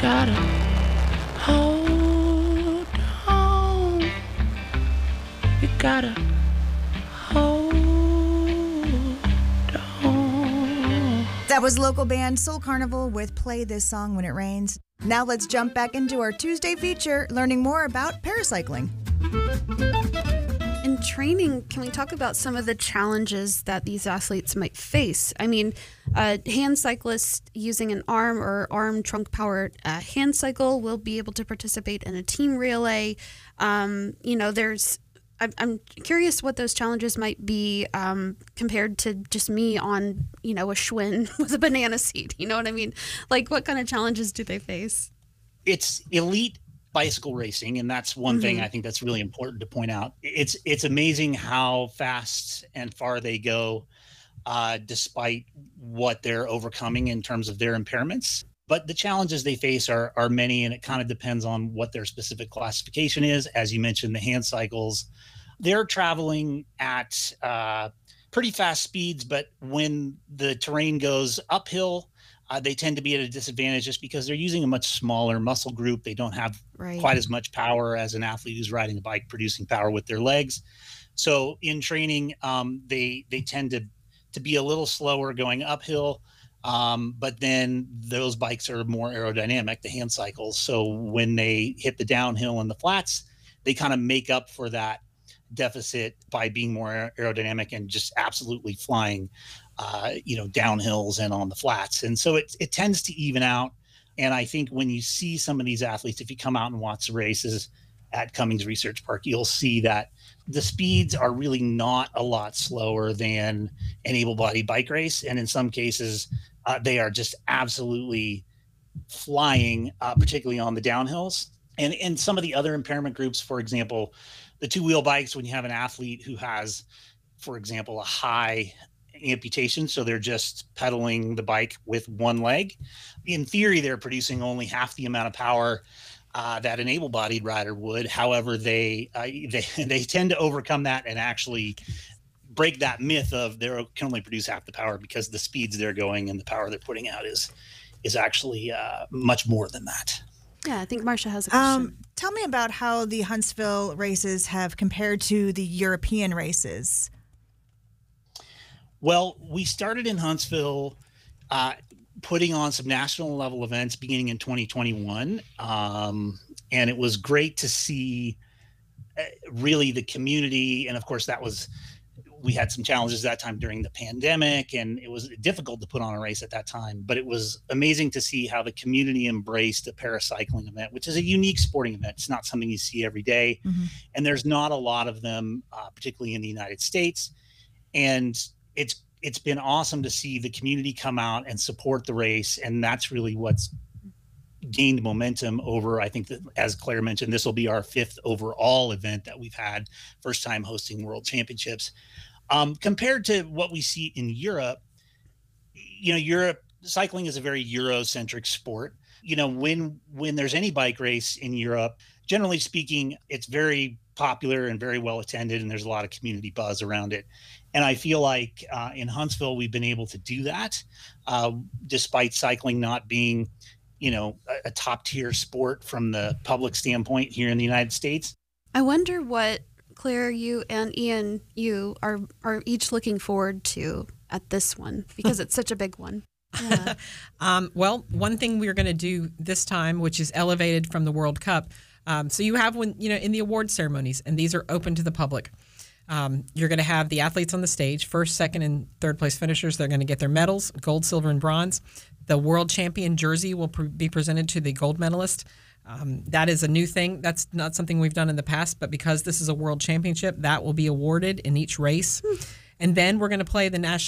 gotta hold on. You gotta hold on. That was local band Soul Carnival with Play This Song When It Rains. Now let's jump back into our Tuesday feature, learning more about paracycling. In training, can we talk about some of the challenges that these athletes might face? I mean, a hand cyclist using an arm or arm trunk-powered hand cycle will be able to participate in a team relay. I'm curious what those challenges might be compared to just me on, a Schwinn with a banana seat. You know what I mean? Like, what kind of challenges do they face? It's elite bicycle racing, and that's one thing I think that's really important to point out. It's amazing how fast and far they go, despite what they're overcoming in terms of their impairments. But the challenges they face are many, and it kind of depends on what their specific classification is. As you mentioned, the hand cycles, they're traveling at pretty fast speeds, but when the terrain goes uphill, they tend to be at a disadvantage just because they're using a much smaller muscle group. They don't have quite as much power as an athlete who's riding a bike, producing power with their legs. So in training, they tend to be a little slower going uphill. But then those bikes are more aerodynamic, the hand cycles. So when they hit the downhill and the flats, they kind of make up for that deficit by being more aerodynamic and just absolutely flying, downhills and on the flats. And so it tends to even out. And I think when you see some of these athletes, if you come out and watch the races at Cummings Research Park, you'll see that the speeds are really not a lot slower than an able-bodied bike race. And in some cases, they are just absolutely flying, particularly on the downhills. And in some of the other impairment groups, for example, the two-wheel bikes, when you have an athlete who has, for example, a high amputation, so they're just pedaling the bike with one leg, in theory, they're producing only half the amount of power that an able-bodied rider would. However, they tend to overcome that and actually break that myth of they can only produce half the power, because the speeds they're going and the power they're putting out is actually much more than that. Yeah, I think Marcia has a question. Tell me about how the Huntsville races have compared to the European races. Well, we started in Huntsville putting on some national level events beginning in 2021. And it was great to see really the community. And of course, we had some challenges that time during the pandemic, and it was difficult to put on a race at that time. But it was amazing to see how the community embraced a paracycling event, which is a unique sporting event. It's not something you see every day. And there's not a lot of them, particularly in the United States. And it's been awesome to see the community come out and support the race. And that's really what's gained momentum over, I think that, as Claire mentioned, this will be our 5th overall event that we've had, first time hosting World Championships. Compared to what we see in Europe, Europe, cycling is a very Eurocentric sport. When there's any bike race in Europe, generally speaking, it's very popular and very well attended, and there's a lot of community buzz around it. And I feel like in Huntsville, we've been able to do that, despite cycling not being, a top tier sport from the public standpoint here in the United States. I wonder what Claire, you and Ian, you are each looking forward to at this one, because it's such a big one. Yeah. Well, one thing we're going to do this time, which is elevated from the World Cup. So you have in the award ceremonies, and these are open to the public. You're going to have the athletes on the stage, first, second, and third place finishers. They're going to get their medals, gold, silver, and bronze. The world champion jersey will be presented to the gold medalist. That is a new thing. That's not something we've done in the past, but because this is a world championship, that will be awarded in each race. And then we're going to play the national